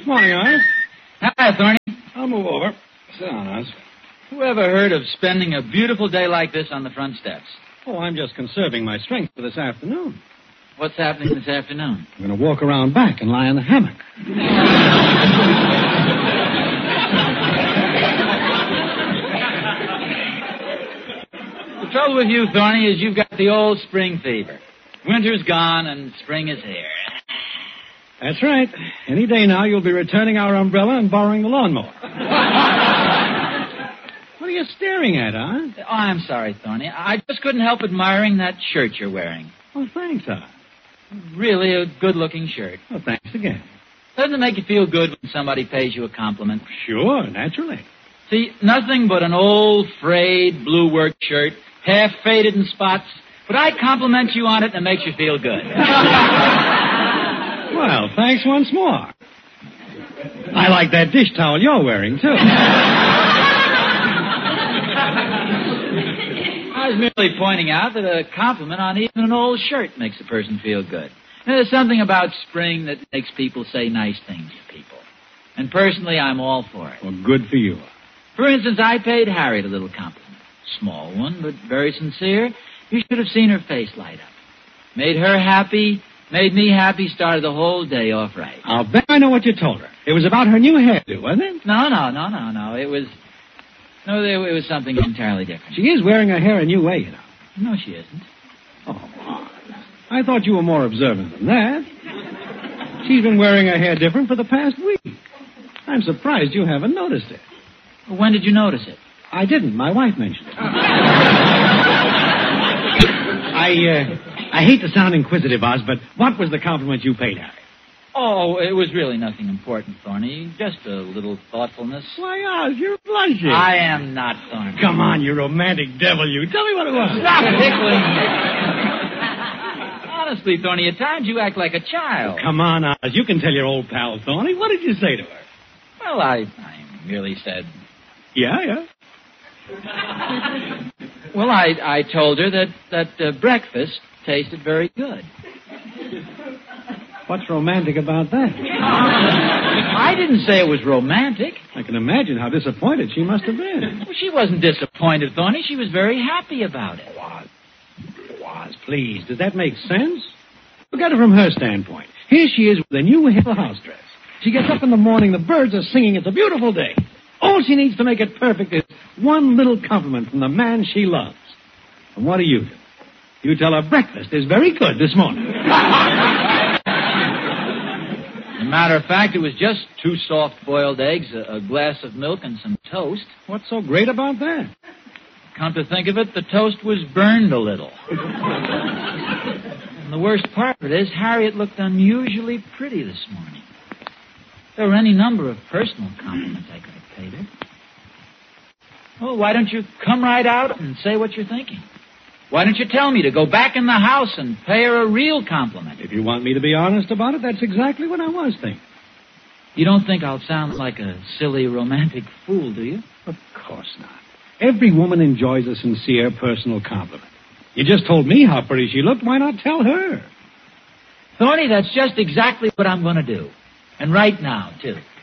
Morning, Oz. Hi, Thorny. I'll move over. Sit down, Oz. Who ever heard of spending a beautiful day like this on the front steps? Oh, I'm just conserving my strength for this afternoon. What's happening this afternoon? I'm going to walk around back and lie in the hammock. The trouble with you, Thorny, is you've got the old spring fever. Winter's gone and spring is here. That's right. Any day now, you'll be returning our umbrella and borrowing the lawnmower. What are you staring at, Oz? Oh, I'm sorry, Thorny. I just couldn't help admiring that shirt you're wearing. Oh, thanks, Oz. Really a good-looking shirt. Well, thanks again. Doesn't it make you feel good when somebody pays you a compliment? Sure, naturally. See, nothing but an old, frayed, blue work shirt, half faded in spots, but I compliment you on it and it makes you feel good. Well, thanks once more. I like that dish towel you're wearing, too. I was merely pointing out that a compliment on even an old shirt makes a person feel good. And there's something about spring that makes people say nice things to people. And personally, I'm all for it. Well, good for you. For instance, I paid Harriet a little compliment. Small one, but very sincere. You should have seen her face light up. Made her happy, made me happy, started the whole day off right. I'll bet I know what you told her. It was about her new hairdo, wasn't it? No. It was something entirely different. She is wearing her hair a new way, you know. No, she isn't. Oh, I thought you were more observant than that. She's been wearing her hair different for the past week. I'm surprised you haven't noticed it. Well, when did you notice it? I didn't. My wife mentioned it. I hate to sound inquisitive, Oz, but what was the compliment you paid Harry? Oh, it was really nothing important, Thorny. Just a little thoughtfulness. Why, Oz, you're blushing. I am not, Thorny. Come on, you romantic devil, you. Tell me what it was. Stop tickling me. Honestly, Thorny, at times you act like a child. Oh, come on, Oz. You can tell your old pal, Thorny. What did you say to her? Well, I merely said... Yeah. Well, I told her that breakfast tasted very good. What's romantic about that? I didn't say it was romantic. I can imagine how disappointed she must have been. Well, she wasn't disappointed, Thorny. She was very happy about it. Was, please. Does that make sense? Look at it from her standpoint. Here she is with a new Hill house dress. She gets up in the morning, the birds are singing, it's a beautiful day. All she needs to make it perfect is one little compliment from the man she loves. And what do? You tell her breakfast is very good this morning. As a matter of fact, it was just 2 soft-boiled eggs, a glass of milk, and some toast. What's so great about that? Come to think of it, the toast was burned a little. And the worst part of it is Harriet looked unusually pretty this morning. There were any number of personal compliments I could have paid her. Well, why don't you come right out and say what you're thinking? Why don't you tell me to go back in the house and pay her a real compliment? If you want me to be honest about it, that's exactly what I was thinking. You don't think I'll sound like a silly, romantic fool, do you? Of course not. Every woman enjoys a sincere, personal compliment. You just told me how pretty she looked. Why not tell her? Thorny, that's just exactly what I'm going to do. And right now, too.